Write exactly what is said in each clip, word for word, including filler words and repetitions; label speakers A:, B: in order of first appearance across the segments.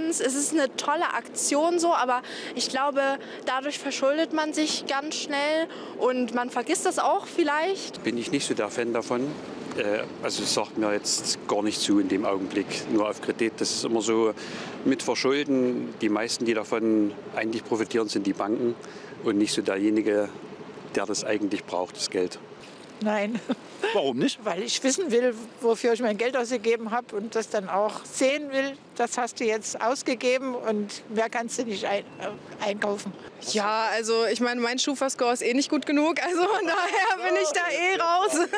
A: uns. Es ist eine tolle Aktion so, aber ich glaube, dadurch verschuldet man sich ganz schnell und man vergisst das auch vielleicht.
B: Bin ich nicht so der Fan davon. Also es sagt mir jetzt gar nicht zu in dem Augenblick, nur auf Kredit. Das ist immer so mit Verschulden. Die meisten, die davon eigentlich profitieren, sind die Banken und nicht so derjenige, der das eigentlich braucht, das Geld.
C: Nein.
D: Warum nicht?
C: Weil ich wissen will, wofür ich mein Geld ausgegeben habe und das dann auch sehen will, das hast du jetzt ausgegeben und mehr kannst du nicht ein, äh, einkaufen.
E: Ja, also ich meine, mein Schufa-Score ist eh nicht gut genug, also von daher bin ich da eh raus.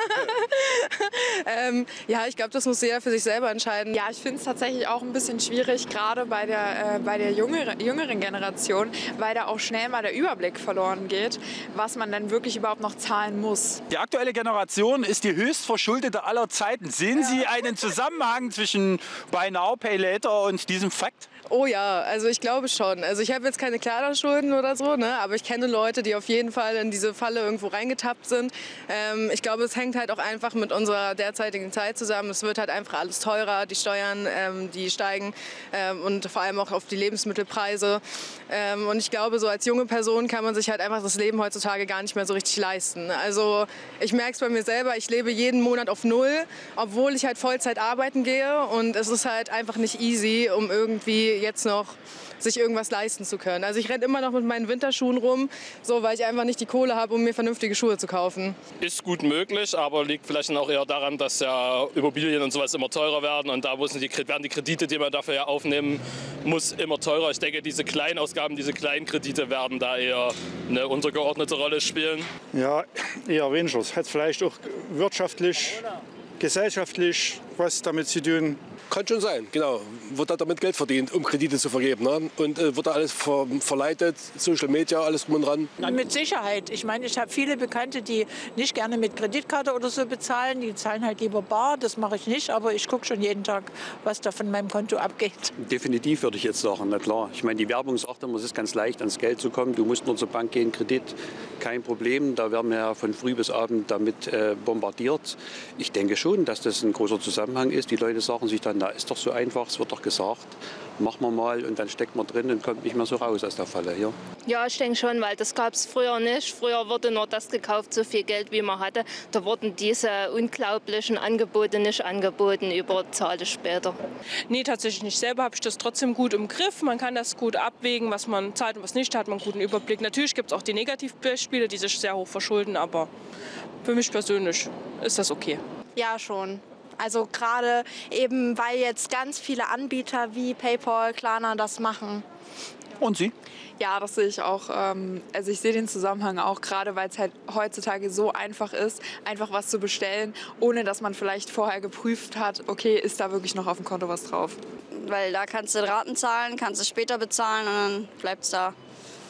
E: ähm, ja, ich glaube, das muss jeder für sich selber entscheiden.
F: Ja, ich finde es tatsächlich auch ein bisschen schwierig, gerade bei der, äh, bei der jüngeren, jüngeren Generation, weil da auch schnell mal der Überblick verloren geht, was man dann wirklich überhaupt noch zahlen muss.
D: Die aktuelle Generation ist die höchst verschuldete aller Zeiten. Sehen Sie einen Zusammenhang zwischen Buy Now, Pay Later und diesem Fakt?
E: Oh ja, also ich glaube schon. Also ich habe jetzt keine Kleiderschulden oder so, ne? Aber ich kenne Leute, die auf jeden Fall in diese Falle irgendwo reingetappt sind. Ähm, ich glaube, es hängt halt auch einfach mit unserer derzeitigen Zeit zusammen. Es wird halt einfach alles teurer, die Steuern, ähm, die steigen ähm, und vor allem auch auf die Lebensmittelpreise. Ähm, und ich glaube, so als junge Person kann man sich halt einfach das Leben heutzutage gar nicht mehr so richtig leisten. Also ich merke es bei mir selber, ich lebe jeden Monat auf Null, obwohl ich halt Vollzeit arbeiten gehe. Und es ist halt einfach nicht easy, um irgendwie jetzt noch sich irgendwas leisten zu können. Also ich renne immer noch mit meinen Winterschuhen rum, so, weil ich einfach nicht die Kohle habe, um mir vernünftige Schuhe zu kaufen.
G: Ist gut möglich, aber liegt vielleicht dann auch eher daran, dass ja Immobilien und sowas immer teurer werden und da müssen die, werden die Kredite, die man dafür ja aufnehmen muss, immer teurer. Ich denke, diese Kleinausgaben, diese Kleinkredite werden da eher eine untergeordnete Rolle spielen.
H: Ja, eher weniger. Es hat vielleicht auch wirtschaftlich, gesellschaftlich was damit zu tun.
I: Kann schon sein, genau. Wird da damit Geld verdient, um Kredite zu vergeben. Ne? Und äh, wird da alles ver verleitet, Social Media, alles drum und dran?
C: Mit Sicherheit. Ich meine, ich habe viele Bekannte, die nicht gerne mit Kreditkarte oder so bezahlen. Die zahlen halt lieber bar, das mache ich nicht. Aber ich gucke schon jeden Tag, was da von meinem Konto abgeht.
B: Definitiv würde ich jetzt sagen, na klar. Ich meine, die Werbung sagt immer, es ist ganz leicht, ans Geld zu kommen. Du musst nur zur Bank gehen, Kredit, kein Problem. Da werden wir ja von früh bis abend damit äh, bombardiert. Ich denke schon, dass das ein großer Zusammenhang ist. Die Leute sagen sich dann, na, ist doch so einfach, es wird doch gesagt, machen wir mal und dann steckt man drin und kommt nicht mehr so raus aus der Falle hier.
J: Ja, ich denke schon, weil das gab es früher nicht. Früher wurde nur das gekauft, so viel Geld wie man hatte. Da wurden diese unglaublichen Angebote nicht angeboten, überzahle später.
K: Nee, tatsächlich nicht. Selber habe ich das trotzdem gut im Griff. Man kann das gut abwägen, was man zahlt und was nicht, da hat man einen guten Überblick. Natürlich gibt es auch die Negativbeispiele, die sich sehr hoch verschulden, aber für mich persönlich ist das okay.
A: Ja, schon. Also gerade eben, weil jetzt ganz viele Anbieter wie PayPal, Klarna das machen.
D: Und Sie?
F: Ja, das sehe ich auch. Also ich sehe den Zusammenhang auch, gerade weil es halt heutzutage so einfach ist, einfach was zu bestellen, ohne dass man vielleicht vorher geprüft hat, okay, ist da wirklich noch auf dem Konto was drauf?
L: Weil da kannst du Raten zahlen, kannst du später bezahlen und dann bleibt es da.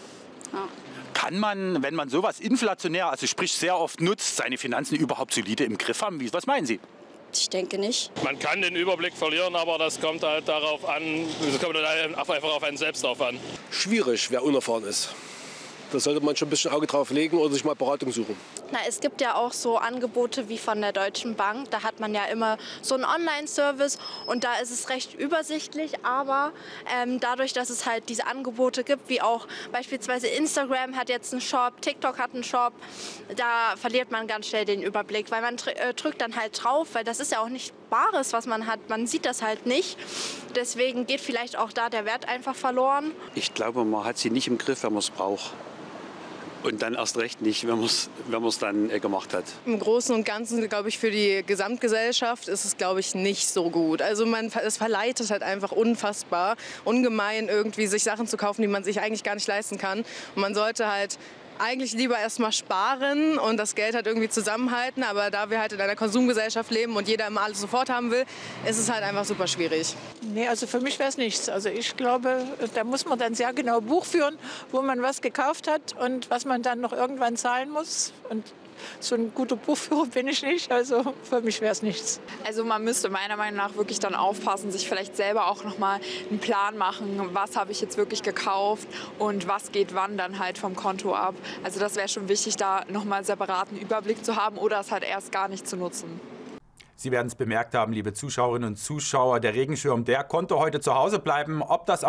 L: Ja.
D: Kann man, wenn man sowas inflationär, also sprich sehr oft nutzt, seine Finanzen überhaupt solide im Griff haben? Was meinen Sie?
L: Ich denke nicht.
G: Man kann den Überblick verlieren, aber das kommt halt darauf an, das kommt halt einfach auf einen selbst drauf an.
I: Schwierig, wer unerfahren ist. Da sollte man schon ein bisschen Auge drauf legen oder sich mal Beratung suchen.
A: Na, es gibt ja auch so Angebote wie von der Deutschen Bank. Da hat man ja immer so einen Online-Service und da ist es recht übersichtlich. Aber ähm, dadurch, dass es halt diese Angebote gibt, wie auch beispielsweise Instagram hat jetzt einen Shop, TikTok hat einen Shop, da verliert man ganz schnell den Überblick, weil man äh, drückt dann halt drauf, weil das ist ja auch nicht Bares, was man hat. Man sieht das halt nicht. Deswegen geht vielleicht auch da der Wert einfach verloren.
B: Ich glaube, man hat sie nicht im Griff, wenn man es braucht. Und dann erst recht nicht, wenn man es wenn man's dann äh, gemacht hat.
E: Im Großen und Ganzen, glaube ich, für die Gesamtgesellschaft ist es, glaube ich, nicht so gut. Also man, es verleitet halt einfach unfassbar, ungemein irgendwie sich Sachen zu kaufen, die man sich eigentlich gar nicht leisten kann. Und man sollte halt eigentlich lieber erst mal sparen und das Geld halt irgendwie zusammenhalten. Aber da wir halt in einer Konsumgesellschaft leben und jeder immer alles sofort haben will, ist es halt einfach super schwierig.
C: Nee, also für mich wäre es nichts. Also ich glaube, da muss man dann sehr genau Buch führen, wo man was gekauft hat und was man dann noch irgendwann zahlen muss. Und so ein guter Buchführer bin ich nicht, also für mich wäre es nichts.
F: Also man müsste meiner Meinung nach wirklich dann aufpassen, sich vielleicht selber auch noch mal einen Plan machen, was habe ich jetzt wirklich gekauft und was geht wann dann halt vom Konto ab. Also das wäre schon wichtig, da noch mal separaten Überblick zu haben oder es halt erst gar nicht zu nutzen.
D: Sie werden es bemerkt haben, liebe Zuschauerinnen und Zuschauer, der Regenschirm, der konnte heute zu Hause bleiben. Ob das